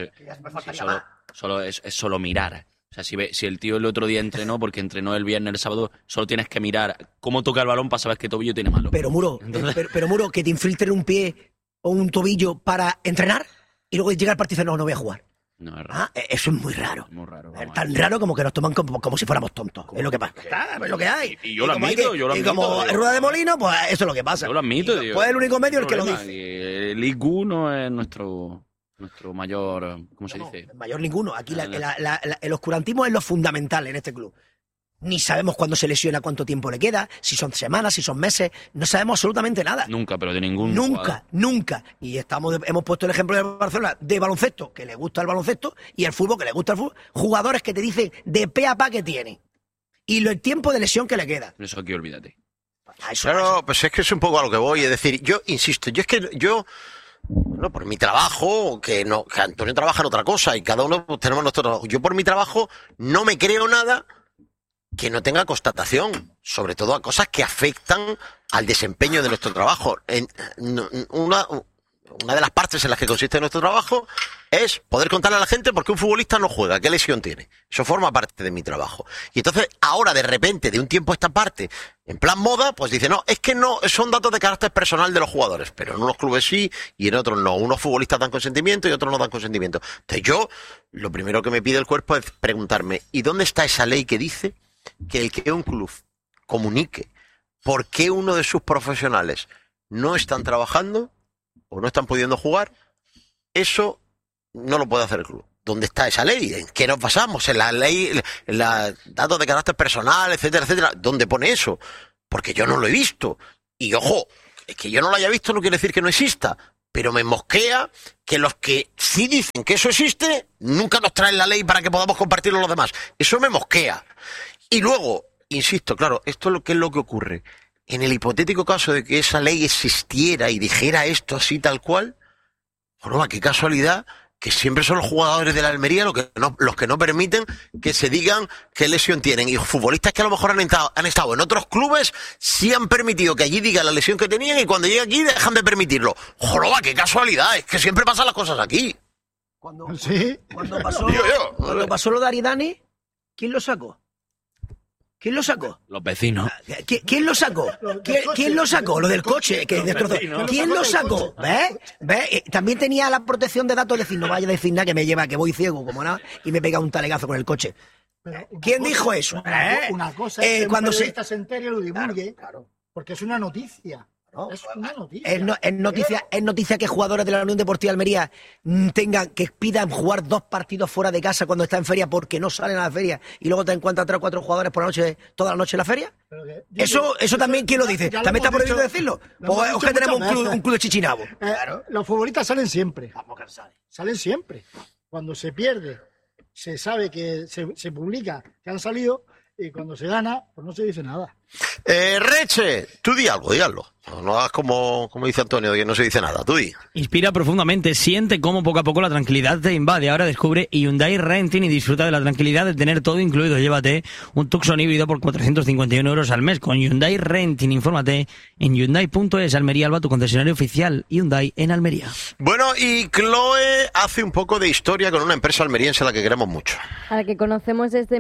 S12: es solo mirar. O sea, si el tío el otro día entrenó, porque entrenó el viernes, el sábado, solo tienes que mirar cómo toca el balón para saber qué tobillo tiene malo.
S13: Pero Muro, que te infiltren un pie o un tobillo para entrenar y luego llega el partido y dice, no voy a jugar.
S12: No, es raro.
S13: Eso es muy raro.
S12: Muy raro.
S13: Es tan raro como que nos toman como si fuéramos tontos. Es lo que pasa. Es lo que hay.
S12: Y yo lo admito.
S13: Y como en rueda de molino, pues eso es lo que pasa.
S12: Yo lo admito.
S13: Pues es el único medio el que lo dice.
S12: El IQ no es nuestro mayor, ¿cómo se dice?
S13: Mayor ninguno. Aquí el oscurantismo es lo fundamental en este club. Ni sabemos cuándo se lesiona, cuánto tiempo le queda, si son semanas, si son meses, no sabemos absolutamente nada.
S12: Nunca, pero de ningún
S13: Nunca. Y hemos puesto el ejemplo de Barcelona de baloncesto, que le gusta el baloncesto, y el fútbol, que le gusta el fútbol. Jugadores que te dicen de pe a pa que tiene. Y el tiempo de lesión que le queda.
S12: Eso aquí olvídate.
S2: Claro, pues es que es un poco a lo que voy. Es decir, yo insisto, bueno, por mi trabajo, que Antonio trabaja en otra cosa y cada uno tenemos nuestro trabajo. Yo por mi trabajo no me creo nada que no tenga constatación, sobre todo a cosas que afectan al desempeño de nuestro trabajo. Una de las partes en las que consiste nuestro trabajo es poder contarle a la gente por qué un futbolista no juega, qué lesión tiene. Eso forma parte de mi trabajo. Y entonces, ahora de repente, de un tiempo a esta parte, en plan moda, pues dice, no, es que no, son datos de carácter personal de los jugadores, pero en unos clubes sí y en otros no. Unos futbolistas dan consentimiento y otros no dan consentimiento. Entonces lo primero que me pide el cuerpo es preguntarme, ¿y dónde está esa ley que dice que el que un club comunique por qué uno de sus profesionales no están trabajando o no están pudiendo jugar, eso no lo puede hacer el club? ¿Dónde está esa ley? ¿En qué nos basamos? ¿En la ley, en los datos de carácter personal, etcétera, etcétera? ¿Dónde pone eso? Porque yo no lo he visto. Y ojo, es que yo no lo haya visto no quiere decir que no exista, pero me mosquea que los que sí dicen que eso existe, nunca nos traen la ley para que podamos compartirlo los demás. Eso me mosquea. Y luego, insisto, claro, esto es lo que ocurre. En el hipotético caso de que esa ley existiera y dijera esto así tal cual, bueno, qué casualidad que siempre son los jugadores de la Almería los que no permiten que se digan qué lesión tienen. Y futbolistas que a lo mejor han estado en otros clubes, sí han permitido que allí digan la lesión que tenían y cuando llegan aquí dejan de permitirlo. ¡Joroba, qué casualidad! Es que siempre pasan las cosas aquí.
S13: Cuando pasó lo de Aridane, ¿quién lo sacó? ¿Quién lo sacó?
S12: Los vecinos.
S13: ¿Quién lo sacó? ¿Quién lo sacó? Lo del coche que destrozó. ¿Quién lo sacó? ¿Ves? También tenía la protección de datos, decir, no vaya a decir nada que me lleva, que voy ciego como nada, y me pega un talegazo con el coche. ¿Quién dijo eso?
S11: Una cosa es que
S13: cuando
S11: un periodista se entere y lo divulgue, porque es una noticia.
S13: No,
S11: es una noticia.
S13: Es noticia que jugadores de la Unión Deportiva Almería pidan jugar 2 partidos fuera de casa cuando está en feria porque no salen a la feria y luego te encuentras 3 o 4 jugadores por la noche, toda la noche en la feria. Eso también, ¿quién lo dice? ¿También está prohibido decirlo? Pues es que tenemos un club de chichinabo.
S11: Los futbolistas salen siempre. Salen siempre. Cuando se pierde, se sabe que se publica que han salido y cuando se gana, pues no se dice nada.
S2: Reche, tú di algo, dígalo. No hagas como dice Antonio, de que no se dice nada. Tú di.
S7: Inspira profundamente, siente cómo poco a poco la tranquilidad te invade. Ahora descubre Hyundai Renting y disfruta de la tranquilidad de tener todo incluido. Llévate un Tucson híbrido por 451 euros al mes con Hyundai Renting. Infórmate en Hyundai.es. Almería Alba, tu concesionario oficial Hyundai en Almería.
S2: Bueno, y Chloe hace un poco de historia con una empresa almeriense a la que queremos mucho.
S8: A la que conocemos desde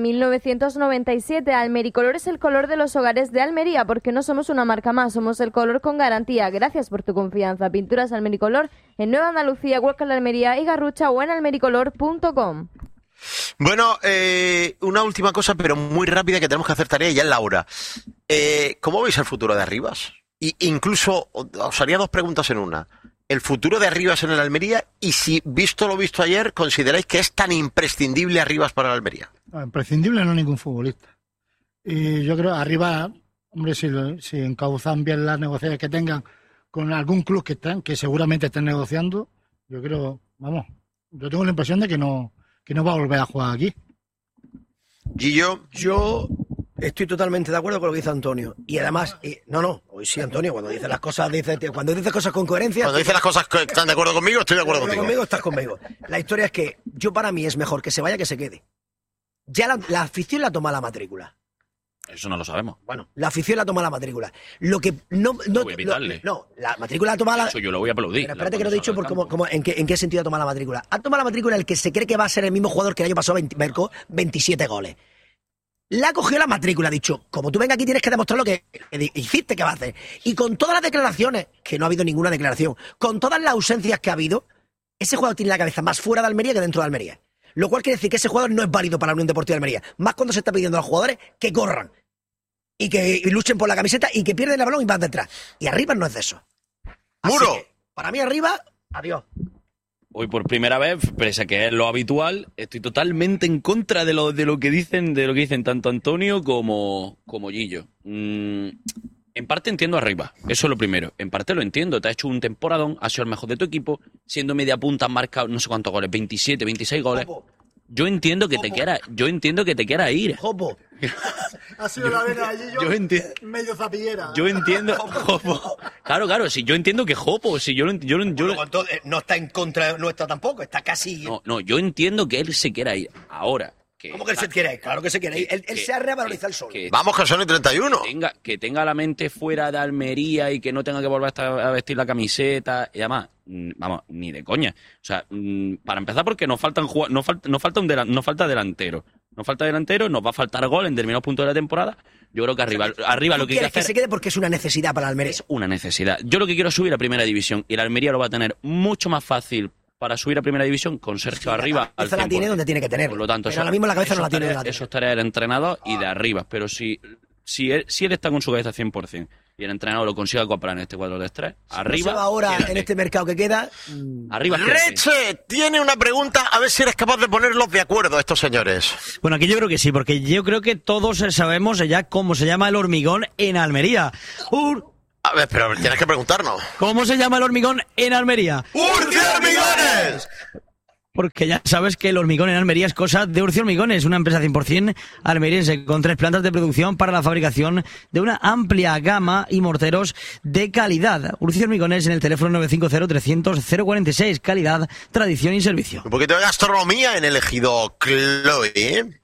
S8: 1997. Almericolor es el color de los hogares de Almería, porque no somos una marca más, somos el color con garantía. Gracias por tu confianza. Pinturas Almericolor en Nueva Andalucía, Huelca, La Almería y Garrucha o en almericolor.com.
S2: Bueno, una última cosa, pero muy rápida, que tenemos que hacer tarea y ya es la hora. ¿Cómo veis el futuro de Arribas? Incluso os haría 2 preguntas en una. El futuro de Arribas en el Almería y si, visto lo visto ayer, consideráis que es tan imprescindible Arribas para el Almería.
S11: No, imprescindible no ningún futbolista. Y yo creo Arribas, hombre, si encauzan bien las negociaciones que tengan con algún club que seguramente estén negociando, yo creo, yo tengo la impresión de que no va a volver a jugar aquí.
S2: Guillo,
S13: yo estoy totalmente de acuerdo con lo que dice Antonio. Y además, hoy sí, Antonio, cuando dice las cosas, cuando dices cosas con coherencia.
S2: Cuando dices las cosas que están de acuerdo conmigo, estoy de acuerdo contigo.
S13: Estás conmigo. La historia es que para mí es mejor que se vaya que se quede. Ya la afición la toma la matrícula.
S12: Eso no lo sabemos.
S13: Bueno, la afición la toma la matrícula. Lo que la matrícula la toma la...
S12: Eso yo lo voy a aplaudir.
S13: Pero espérate que lo he dicho ¿en qué sentido ha tomado la matrícula? Ha tomado la matrícula el que se cree que va a ser el mismo jugador que el año pasado marcó 27 goles. La cogió la matrícula, ha dicho, como tú vengas aquí tienes que demostrar lo que hiciste que va a hacer. Y con todas las declaraciones, que no ha habido ninguna declaración, con todas las ausencias que ha habido, ese jugador tiene la cabeza más fuera de Almería que dentro de Almería. Lo cual quiere decir que ese jugador no es válido para la Unión Deportiva de Almería. Más cuando se está pidiendo a los jugadores que corran y que luchen por la camiseta y que pierden el balón y van detrás. Y Arribas no es de eso.
S2: ¡Muro!
S13: Para mí Arribas, adiós.
S12: Hoy por primera vez, pese a que es lo habitual, estoy totalmente en contra de lo que dicen tanto Antonio como Gillo. En parte entiendo a Arribas, eso es lo primero. En parte lo entiendo, te ha hecho un temporadón, has sido el mejor de tu equipo, siendo media punta, has marcado no sé cuántos goles, 27, 26 goles. Jopo. Yo entiendo que te quiera ir.
S13: Jopo.
S11: Ha sido la vena allí medio zapillera.
S12: Yo entiendo, Jopo. Claro, sí, yo entiendo que Jopo, si yo
S13: no está en contra nuestra tampoco, está casi.
S12: No, yo entiendo que él se quiera ir. Ahora.
S13: ¿Cómo que él se quiere ir? Claro que se quiere ir. Él se ha revalorizado el solo.
S2: Vamos, que son el 31.
S12: Que tenga la mente fuera de Almería y que no tenga que volver a vestir la camiseta y además, ni de coña. O sea, para empezar porque nos falta delantero. Nos falta delantero, nos va a faltar gol en determinados puntos de la temporada. Yo creo que arriba lo que hay que hacer...
S13: que se quede porque es una necesidad para la Almería.
S12: Es una necesidad. Yo lo que quiero es subir a Primera División y la Almería lo va a tener mucho más fácil para subir a Primera División con Sergio Arribas.
S13: Esa la tiene donde tiene que tener.
S12: Por lo tanto,
S13: pero ahora mismo la cabeza no la tiene.
S12: Eso es tarea del entrenador y de Arribas. Pero si él está con su cabeza 100%, y el entrenador lo consiga comprar en este 4-3-3, arriba...
S13: No ahora, en este mercado que queda...
S12: Arriba.
S2: Reche tiene una pregunta, a ver si eres capaz de ponerlos de acuerdo a estos señores.
S7: Bueno, aquí yo creo que sí, porque yo creo que todos sabemos ya cómo se llama el hormigón en Almería.
S2: A ver, pero tienes que preguntarnos.
S7: ¿Cómo se llama el hormigón en Almería?
S2: ¡Urcia Hormigones!
S7: Porque ya sabes que el hormigón en Almería es cosa de Urcia Hormigones, una empresa 100% almeriense con 3 plantas de producción para la fabricación de una amplia gama y morteros de calidad. Urcia Hormigones en el teléfono 950-300-046. Calidad, tradición y servicio.
S2: Un poquito de gastronomía en el Ejido, Chloe.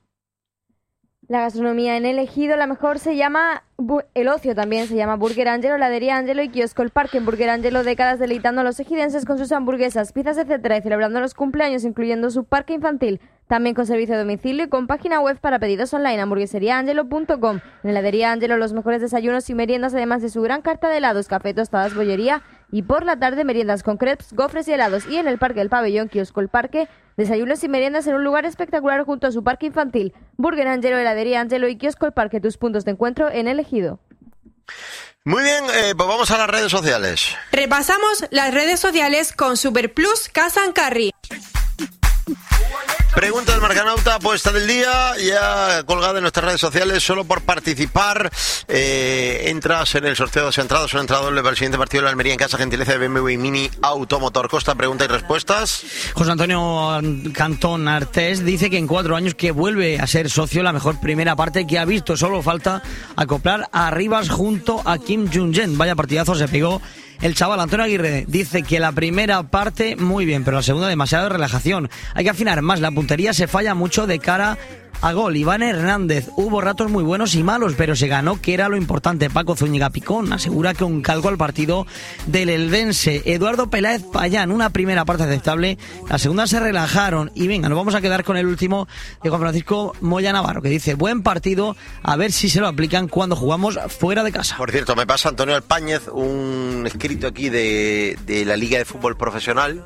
S8: La gastronomía en el Ejido, la mejor se llama... El ocio también se llama Burger Angelo, Heladería Angelo y Kiosco El Parque. En Burger Angelo, décadas deleitando a los ejidenses con sus hamburguesas, pizzas, etcétera, y celebrando los cumpleaños, incluyendo su parque infantil. También con servicio de domicilio y con página web para pedidos online, hamburgueseriaangelo.com. En Heladería Angelo, los mejores desayunos y meriendas, además de su gran carta de helados, café, tostadas, bollería. Y por la tarde, meriendas con crepes, gofres y helados. Y en el Parque del Pabellón, Kiosco El Parque, desayunos y meriendas en un lugar espectacular junto a su parque infantil. Burger Angelo, Heladería Angelo y Kiosco El Parque, tus puntos de encuentro en el Ejido.
S2: Muy bien, pues vamos a las redes sociales.
S14: Repasamos las redes sociales con Superplus Casa and Carry.
S2: Pregunta del Marcanauta, puesta del día, ya colgada en nuestras redes sociales. Solo por participar entras en el sorteo de entradas, un entrador para el siguiente partido de la Almería en casa, gentileza de BMW Mini Automotor Costa. Pregunta y respuestas.
S7: José Antonio Cantón Artés dice que en 4 años que vuelve a ser socio, la mejor primera parte que ha visto. Solo falta acoplar a Arribas junto a Kim Jong-un. Vaya partidazo se pegó el chaval. Antonio Aguirre dice que la primera parte muy bien, pero la segunda demasiada relajación. Hay que afinar más, la puntería se falla mucho de cara a gol. Iván Hernández, hubo ratos muy buenos y malos, pero se ganó, que era lo importante. Paco Zúñiga Picón asegura que un calco al partido del Eldense. Eduardo Peláez Payán, una primera parte aceptable, la segunda se relajaron. Y venga, nos vamos a quedar con el último de Juan Francisco Moya Navarro, que dice, buen partido, a ver si se lo aplican cuando jugamos fuera de casa.
S2: Por cierto, me pasa Antonio Alpáñez un escrito aquí de la Liga de Fútbol Profesional,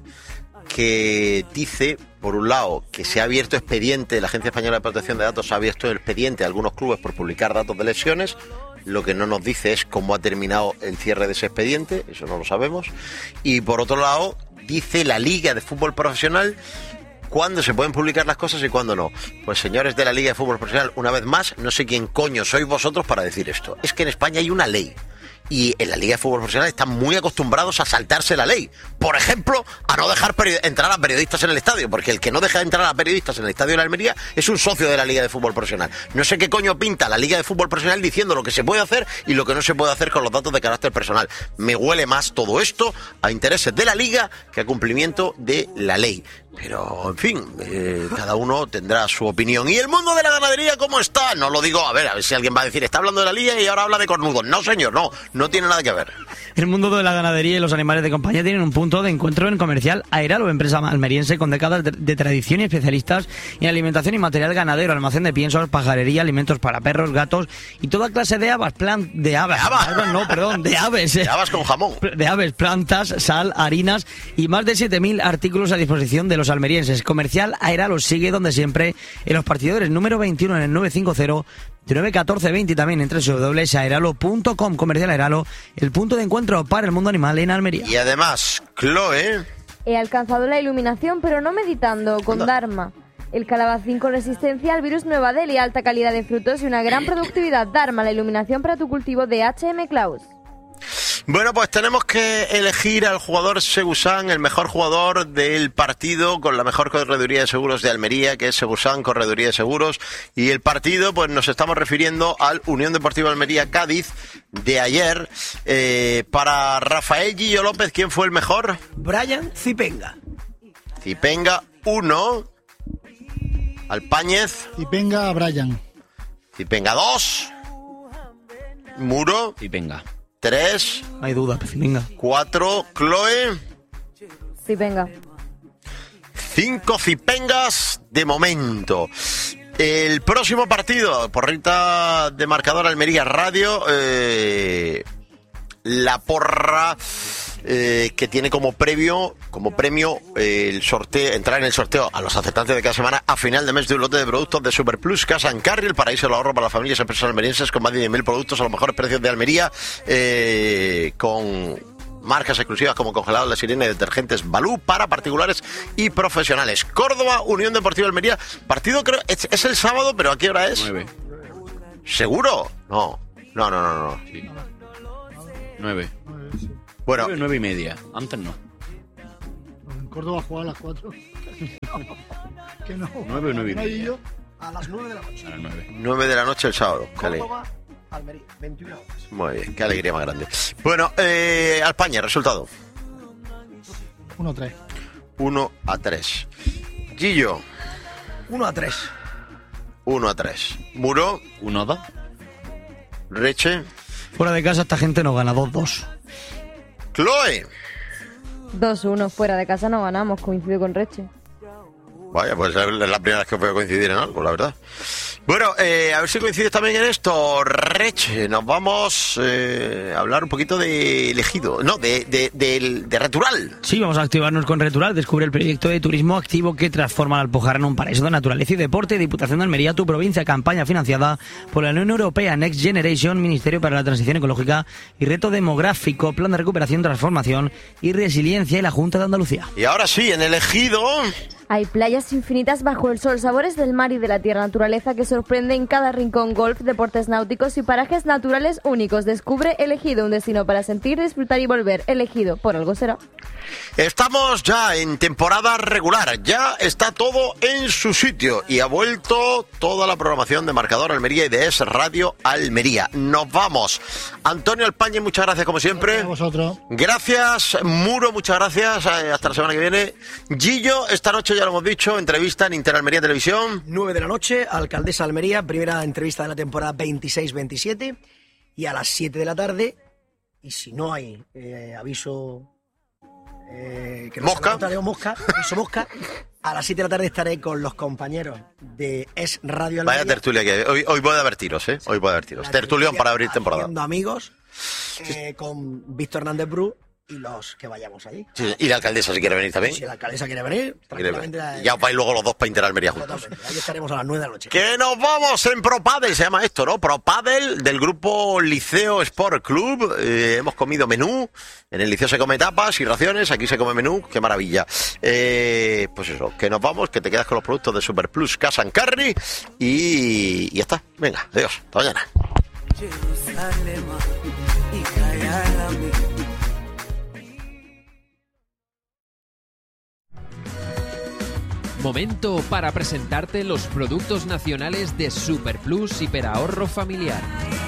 S2: que dice, por un lado, que se ha abierto expediente, la Agencia Española de Protección de Datos ha abierto expediente a algunos clubes por publicar datos de lesiones. Lo que no nos dice es cómo ha terminado el cierre de ese expediente, eso no lo sabemos. Y por otro lado, dice la Liga de Fútbol Profesional cuándo se pueden publicar las cosas y cuándo no. Pues señores de la Liga de Fútbol Profesional, una vez más, no sé quién coño sois vosotros para decir esto. Es que en España hay una ley. Y en la Liga de Fútbol Profesional están muy acostumbrados a saltarse la ley. Por ejemplo, a no dejar entrar a periodistas en el estadio, porque el que no deja entrar a periodistas en el estadio de la Almería es un socio de la Liga de Fútbol Profesional. No sé qué coño pinta la Liga de Fútbol Profesional diciendo lo que se puede hacer y lo que no se puede hacer con los datos de carácter personal. Me huele más todo esto a intereses de la Liga que a cumplimiento de la ley. Pero, en fin, cada uno tendrá su opinión. ¿Y el mundo de la ganadería cómo está? No lo digo, a ver si alguien va a decir, está hablando de la Liga y ahora habla de cornudos. No, señor, no tiene nada que ver.
S7: El mundo de la ganadería y los animales de compañía tienen un punto de encuentro en Comercial Aeralo, empresa almeriense con décadas de tradición y especialistas en alimentación y material ganadero, almacén de piensos, pajarería, alimentos para perros, gatos y toda clase de aves, de aves
S2: con jamón.
S7: De aves, plantas, sal, harinas y más de 7.000 artículos a disposición de los almerienses. Comercial Aeralo sigue donde siempre, en los partidores número 21 en el 950 91420 y también en www.aeralo.com. Comercial Aeralo, el punto de encuentro para el mundo animal en Almería.
S2: Y además, Chloe,
S8: he alcanzado la iluminación, pero no meditando, con Dharma. El calabacín con resistencia al virus Nueva Delhi, alta calidad de frutos y una gran productividad. Dharma, la iluminación para tu cultivo de H.M. Klaus.
S2: Bueno, pues tenemos que elegir al jugador Segusan, el mejor jugador del partido, con la mejor correduría de seguros de Almería, que es Segusan, Correduría de Seguros. Y el partido, pues nos estamos refiriendo al Unión Deportiva Almería Cádiz de ayer. Para Rafael Guillo López, ¿quién fue el mejor?
S13: Brian Zipenga.
S2: Zipenga 1. Alpáñez.
S11: Zipenga Brian.
S2: Zipenga 2. Muro.
S12: Zipenga.
S2: 3.
S7: No hay duda, venga.
S2: 4. Chloe.
S8: Zipenga.
S2: 5 Zipengas de momento. El próximo partido, porrita de marcador Almería Radio. La porra que tiene como premio el sorteo, entrar en el sorteo a los acertantes de cada semana a final de mes de un lote de productos de Super Plus Casa en Carri, el paraíso del ahorro para las familias y empresas almerienses, con más de 10.000 productos a los mejores precios de Almería, con marcas exclusivas como Congelados La Sirena y detergentes Balú para particulares y profesionales. Córdoba, Unión Deportiva Almería. Partido creo es el sábado, pero ¿a qué hora es?
S12: 9.
S2: ¿Seguro? No.
S12: Sí. 9.
S2: Bueno,
S12: 9 y media. Antes no.
S11: En Córdoba juega a las 4. Que no.
S12: 9 o 9 y media.
S13: A las 9 de la noche.
S12: A las 9.
S2: 9 de la noche el sábado.
S13: Córdoba, Almería, 21 horas.
S2: Muy bien, qué alegría más grande. Bueno, a España, resultado.
S11: 1-3.
S2: 1-3. Gillo.
S13: 1-3.
S2: 1-3. Muro.
S12: 1-2.
S2: Reche.
S7: Fuera de casa esta gente no gana, 2-2.
S2: Chloe.
S8: 2-1, fuera de casa no ganamos, coincido con Reche.
S2: Vaya, pues es la primera vez que voy a coincidir en algo, la verdad. Bueno, a ver si coincides también en esto, Reche. Nos vamos a hablar un poquito de elegido, no, de Retural.
S7: Sí, vamos a activarnos con Retural. Descubre el proyecto de turismo activo que transforma la Alpujarra en un paraíso de naturaleza y deporte. Diputación de Almería, tu provincia, campaña financiada por la Unión Europea, Next Generation, Ministerio para la Transición Ecológica y Reto Demográfico, Plan de Recuperación, Transformación y Resiliencia y la Junta de Andalucía.
S2: Y ahora sí, en elegido...
S8: Hay playas infinitas bajo el sol, sabores del mar y de la tierra, naturaleza que sorprende en cada rincón, golf, deportes náuticos y parajes naturales únicos. Descubre Elegido, un destino para sentir, disfrutar y volver. Elegido, por algo será.
S2: Estamos ya en temporada regular, ya está todo en su sitio y ha vuelto toda la programación de Marcador Almería y de Es Radio Almería. Nos vamos. Antonio Alpañez, muchas gracias como siempre.
S11: Gracias a vosotros.
S2: Gracias, Muro, muchas gracias. Hasta la semana que viene. Gillo, esta noche ya lo hemos dicho, entrevista en Interalmería Televisión.
S13: 9 de la noche, Alcaldesa Almería, primera entrevista de la temporada 26-27. Y a las 7 de la tarde, y si no hay aviso... que
S2: Mosca.
S13: Aviso Mosca, a las 7 de la tarde estaré con los compañeros de Es Radio Almería.
S2: Vaya tertulia que hay. Hoy puede haber tiros, ¿eh? Hoy puede haber tiros. Tertulión para abrir temporada.
S13: Amigos, con Víctor Hernández Bru y los que vayamos allí.
S2: Sí, y la alcaldesa si quiere venir también.
S13: Si la alcaldesa quiere venir, tranquilamente.
S2: Ya os vais luego los dos para Interalmería juntos.
S13: Ahí estaremos a las 9 de la noche.
S2: Que nos vamos en ProPadel, se llama esto, ¿no? ProPadel del grupo Liceo Sport Club. Hemos comido menú. En el liceo se come tapas y raciones, aquí se come menú. Qué maravilla. Pues eso, que nos vamos, que te quedas con los productos de Super Plus Casa en Carri y ya está. Venga, adiós. Hasta mañana.
S3: Momento para presentarte los productos nacionales de Super Plus Hiperahorro Familiar.